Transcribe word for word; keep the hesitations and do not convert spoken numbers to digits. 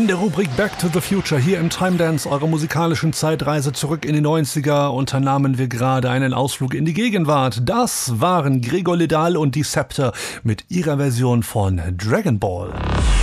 In der Rubrik Back to the Future hier im Time Dance, eurer musikalischen Zeitreise zurück in die neunziger, unternahmen wir gerade einen Ausflug in die Gegenwart. Das waren Gregor Ledal und die Scepter mit ihrer Version von Dragon Ball.